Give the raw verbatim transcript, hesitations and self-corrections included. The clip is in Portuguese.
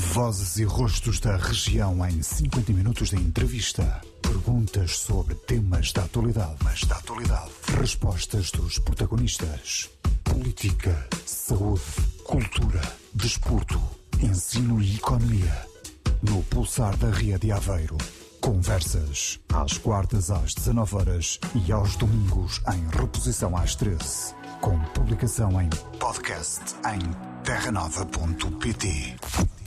Vozes e rostos da região em cinquenta minutos de entrevista. Perguntas sobre temas da atualidade. Mas da atualidade. Respostas dos protagonistas. Política, saúde, cultura, desporto, ensino e economia. No Pulsar da Ria de Aveiro. Conversas às quartas às dezanove horas e aos domingos em reposição às treze. Com publicação em podcast em terra nova ponto pt.